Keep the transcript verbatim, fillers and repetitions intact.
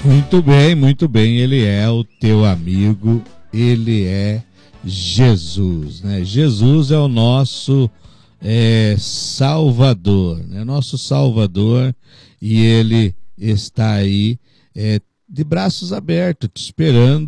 Muito bem, muito bem. Ele é o teu amigo, ele é Jesus, né? Jesus é o nosso é, Salvador, né? Nosso Salvador, e ele está aí é, de braços abertos, te esperando